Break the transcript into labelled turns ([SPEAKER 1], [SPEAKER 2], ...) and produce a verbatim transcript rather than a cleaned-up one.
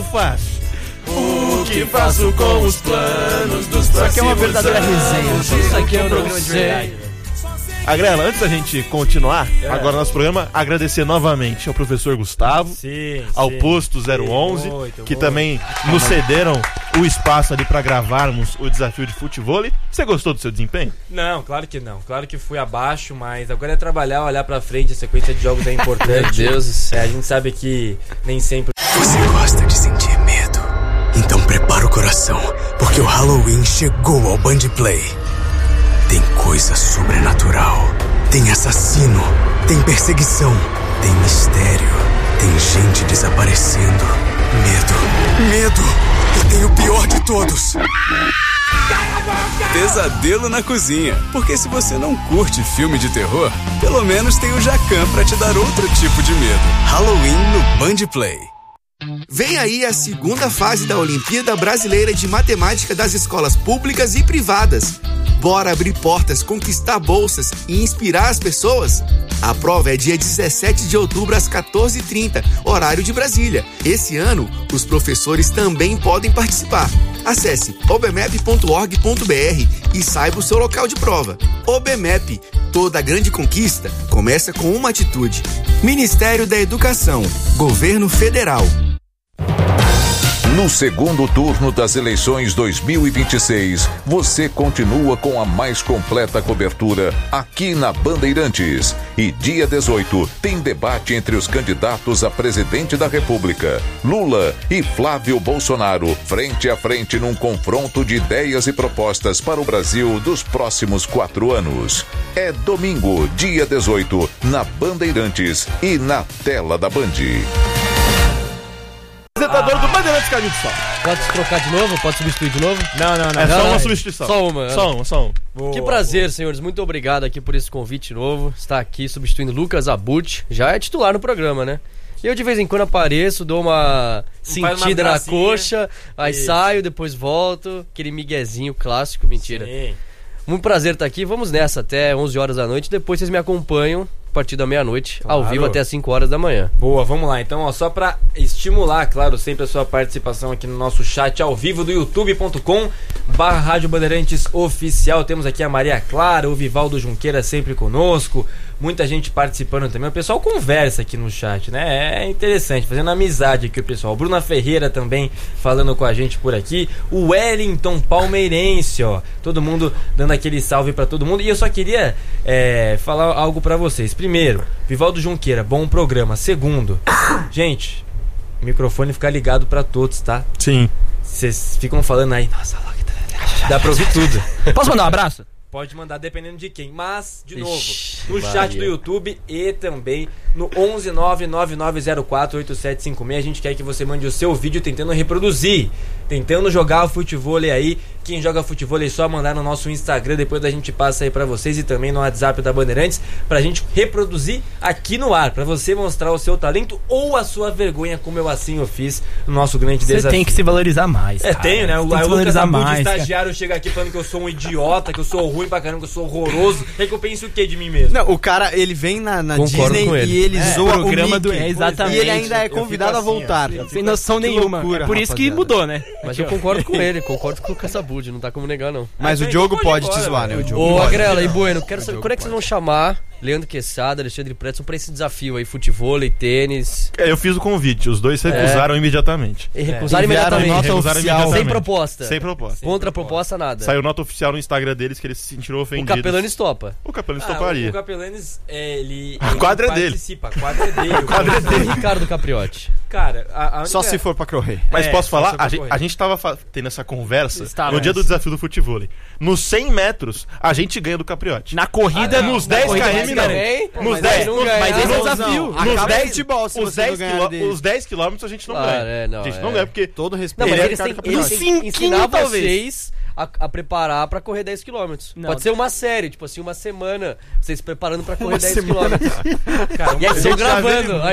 [SPEAKER 1] faço? O que faço com os planos dos próximos anos? Isso aqui é uma verdadeira resenha.
[SPEAKER 2] Isso aqui é um programa de verdade.
[SPEAKER 1] Agrela, antes da gente continuar, é. agora nosso programa, agradecer novamente ao professor Gustavo,
[SPEAKER 2] sim,
[SPEAKER 1] ao
[SPEAKER 2] sim.
[SPEAKER 1] Posto zero onze,
[SPEAKER 2] muito,
[SPEAKER 1] que
[SPEAKER 2] muito.
[SPEAKER 1] também nos cederam o espaço ali para gravarmos o desafio de futevôlei. Você gostou do seu desempenho?
[SPEAKER 2] Não, claro que não. Claro que fui abaixo, mas agora é trabalhar, olhar pra frente, a sequência de jogos é importante.
[SPEAKER 3] Meu Deus do céu.
[SPEAKER 2] É, a gente sabe que nem sempre...
[SPEAKER 4] Você gosta de sentir medo? Então prepara o coração, porque o Halloween chegou ao Band Play. Tem coisa sobrenatural, tem assassino, tem perseguição, tem mistério, tem gente desaparecendo. Medo, medo, e tem o pior de todos. Pesadelo na cozinha, porque se você não curte filme de terror, pelo menos tem o Jacan pra te dar outro tipo de medo. Halloween no Band Play.
[SPEAKER 5] Vem aí a segunda fase da Olimpíada Brasileira de Matemática das escolas públicas e privadas. Bora abrir portas, conquistar bolsas e inspirar as pessoas? A prova é dia dezessete de outubro às quatorze e trinta, horário de Brasília. Esse ano, os professores também podem participar. Acesse obmep ponto org ponto br e saiba o seu local de prova. OBMEP, toda grande conquista começa com uma atitude. Ministério da Educação, Governo Federal.
[SPEAKER 6] No segundo turno das eleições dois mil e vinte e seis, você continua com a mais completa cobertura aqui na Bandeirantes. E dia dezoito tem debate entre os candidatos a presidente da República, Lula e Flávio Bolsonaro, frente a frente num confronto de ideias e propostas para o Brasil dos próximos quatro anos. É domingo, dia dezoito, na Bandeirantes e na tela da Band.
[SPEAKER 1] Apresentador ah. do Bandeirantes Caminho de Sol.
[SPEAKER 3] Pode se trocar de novo? Pode substituir de novo?
[SPEAKER 2] Não, não, não.
[SPEAKER 1] É
[SPEAKER 2] não,
[SPEAKER 1] só
[SPEAKER 2] não,
[SPEAKER 1] uma
[SPEAKER 2] não.
[SPEAKER 1] substituição.
[SPEAKER 3] Só uma.
[SPEAKER 1] Só uma, só uma.
[SPEAKER 3] Boa, que prazer, boa. Senhores. Muito obrigado aqui por esse convite novo. Está aqui substituindo Lucas Abut. Já é titular no programa, né? Eu de vez em quando apareço, dou uma sentida na coxa, aí Isso. saio, depois volto. Aquele miguezinho clássico, mentira.
[SPEAKER 2] Sim.
[SPEAKER 3] Muito prazer estar aqui. Vamos nessa até onze horas da noite. Depois vocês me acompanham a partir da meia-noite, claro. Ao vivo até as cinco horas da manhã.
[SPEAKER 2] Boa, vamos lá. Então, ó, só pra estimular, claro, sempre a sua participação aqui no nosso chat ao vivo do youtube ponto com barra Rádio Bandeirantes Oficial. Temos aqui a Maria Clara, o Vivaldo Junqueira sempre conosco, muita gente participando também. O pessoal conversa aqui no chat, né? É interessante, fazendo amizade aqui o pessoal. Bruna Ferreira também falando com a gente por aqui. O Wellington Palmeirense, ó. Todo mundo dando aquele salve pra todo mundo. E eu só queria é, falar algo pra vocês. Primeiro, Vivaldo Junqueira, bom programa. Segundo, gente, o microfone fica ligado pra todos, tá?
[SPEAKER 1] Sim.
[SPEAKER 2] Vocês ficam falando aí, nossa, dá pra ouvir tudo.
[SPEAKER 3] Posso mandar um abraço?
[SPEAKER 2] Pode mandar dependendo de quem. Mas, de
[SPEAKER 3] Ixi,
[SPEAKER 2] novo, no Maria. Chat do YouTube e também no onze nove nove nove zero quatro oito sete cinco seis. A gente quer que você mande o seu vídeo tentando reproduzir, tentando jogar o futevôlei aí. Quem joga futevôlei é só mandar no nosso Instagram, depois a gente passa aí pra vocês, e também no WhatsApp da Bandeirantes, pra gente reproduzir aqui no ar, pra você mostrar o seu talento ou a sua vergonha, como eu assim eu fiz no nosso grande
[SPEAKER 7] Você
[SPEAKER 2] desafio.
[SPEAKER 7] tem que se valorizar mais,
[SPEAKER 2] É,
[SPEAKER 7] cara.
[SPEAKER 2] tenho, né? O,
[SPEAKER 7] Tem que
[SPEAKER 2] o Lucas Abud,
[SPEAKER 7] mais,
[SPEAKER 2] estagiário, chega aqui falando que eu sou um idiota, que eu sou ruim pra caramba, que eu sou horroroso. É que eu penso o que de mim mesmo?
[SPEAKER 8] Não, o cara, ele vem na, na Disney
[SPEAKER 3] ele.
[SPEAKER 8] e ele
[SPEAKER 7] É,
[SPEAKER 8] zoa o
[SPEAKER 7] programa
[SPEAKER 8] Mickey.
[SPEAKER 7] do- é, exatamente.
[SPEAKER 8] E ele ainda é convidado
[SPEAKER 2] assim,
[SPEAKER 8] a voltar.
[SPEAKER 2] ó.
[SPEAKER 7] Sem noção nenhuma.
[SPEAKER 8] loucura,
[SPEAKER 7] é por isso que
[SPEAKER 8] rapaziada.
[SPEAKER 7] mudou, né?
[SPEAKER 3] Mas eu concordo com ele, concordo com o Lucas Abud, não tá como negar, não.
[SPEAKER 8] Mas
[SPEAKER 2] Ah,
[SPEAKER 8] o
[SPEAKER 2] então
[SPEAKER 8] Diogo
[SPEAKER 2] pode
[SPEAKER 8] pode
[SPEAKER 2] ir
[SPEAKER 8] te
[SPEAKER 2] embora,
[SPEAKER 8] zoar, né?
[SPEAKER 2] né?
[SPEAKER 8] O Diogo
[SPEAKER 3] Ô,
[SPEAKER 8] pode.
[SPEAKER 3] Agrela e Bueno, quero saber quando é que vocês vão chamar Leandro Quesada, Alexandre Pretzel pra esse desafio aí, futevôlei, tênis.
[SPEAKER 1] É, eu fiz o convite, os dois se recusaram imediatamente.
[SPEAKER 3] E recusaram
[SPEAKER 8] Enviaram
[SPEAKER 3] imediatamente.
[SPEAKER 8] nota
[SPEAKER 1] Recusaram
[SPEAKER 8] oficial.
[SPEAKER 1] imediatamente.
[SPEAKER 3] Sem proposta.
[SPEAKER 1] Sem proposta.
[SPEAKER 3] Contra a proposta, nada.
[SPEAKER 1] Saiu nota oficial no Instagram deles que eles se sentiram
[SPEAKER 3] O
[SPEAKER 1] ofendidos.
[SPEAKER 3] Capelanes topa.
[SPEAKER 1] O Capelanes
[SPEAKER 2] Ah,
[SPEAKER 1] toparia.
[SPEAKER 2] o, o Capelanes, é, ele,
[SPEAKER 1] A
[SPEAKER 2] ele
[SPEAKER 1] quadra é dele.
[SPEAKER 2] participa, a quadra é dele.
[SPEAKER 1] A quadra é dele.
[SPEAKER 3] Ricardo Capriotti.
[SPEAKER 2] Cara, a, a única...
[SPEAKER 8] Só se for pra correr.
[SPEAKER 1] Mas
[SPEAKER 2] É,
[SPEAKER 1] posso
[SPEAKER 2] só
[SPEAKER 1] falar?
[SPEAKER 2] se eu
[SPEAKER 1] A gente,
[SPEAKER 2] correr.
[SPEAKER 1] a gente tava fa- tendo essa conversa
[SPEAKER 7] Estava,
[SPEAKER 1] no dia
[SPEAKER 7] mas-
[SPEAKER 1] do desafio do futevôlei. Nos cem metros, a gente ganha do Capriotti.
[SPEAKER 7] Na corrida,
[SPEAKER 1] Ah, não, nos dez
[SPEAKER 7] corrida
[SPEAKER 1] quilômetros,
[SPEAKER 7] mais
[SPEAKER 1] não.
[SPEAKER 7] também.
[SPEAKER 3] Pô,
[SPEAKER 1] Nos
[SPEAKER 3] mas
[SPEAKER 1] dez,
[SPEAKER 3] aí não
[SPEAKER 1] nos-
[SPEAKER 3] ganha.
[SPEAKER 7] mas esse é o
[SPEAKER 8] Não,
[SPEAKER 7] desafio.
[SPEAKER 8] não.
[SPEAKER 1] Nos
[SPEAKER 8] Acaba
[SPEAKER 1] dez,
[SPEAKER 8] o futebol se
[SPEAKER 1] os
[SPEAKER 8] você não
[SPEAKER 1] dez,
[SPEAKER 8] ganhar
[SPEAKER 1] quilô-
[SPEAKER 8] dele.
[SPEAKER 1] os dez quilômetros a gente não
[SPEAKER 3] Claro,
[SPEAKER 1] ganha.
[SPEAKER 3] é, não,
[SPEAKER 1] a gente
[SPEAKER 3] é.
[SPEAKER 1] não ganha, porque
[SPEAKER 8] Todo
[SPEAKER 3] Não,
[SPEAKER 8] respeito.
[SPEAKER 3] mas
[SPEAKER 1] Ele é
[SPEAKER 3] eles têm,
[SPEAKER 1] Ricardo
[SPEAKER 3] eles
[SPEAKER 1] Capriotti.
[SPEAKER 3] têm que ensinar
[SPEAKER 7] Cinquinho, talvez.
[SPEAKER 3] vocês a, a preparar pra correr dez quilômetros.
[SPEAKER 7] Não.
[SPEAKER 3] Pode ser uma série, tipo assim, uma semana, vocês preparando pra correr
[SPEAKER 8] Uma
[SPEAKER 3] dez
[SPEAKER 8] semana.
[SPEAKER 3] quilômetros.
[SPEAKER 2] Cara,
[SPEAKER 3] E aí
[SPEAKER 1] A
[SPEAKER 3] vocês
[SPEAKER 1] gente
[SPEAKER 3] vão
[SPEAKER 1] tá
[SPEAKER 3] gravando,
[SPEAKER 1] vendo
[SPEAKER 3] aí